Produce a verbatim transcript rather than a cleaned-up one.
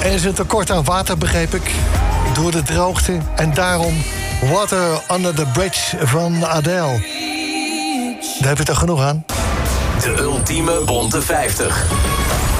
Er is een tekort aan water, begreep ik, door de droogte. En daarom Water Under the Bridge van Adele. Daar heb je toch genoeg aan? De ultieme bonte vijftig.